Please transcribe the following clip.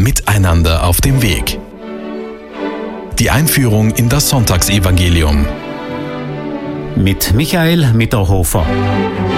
Miteinander auf dem Weg. Die Einführung in das Sonntagsevangelium. Mit Michael Mitterhofer.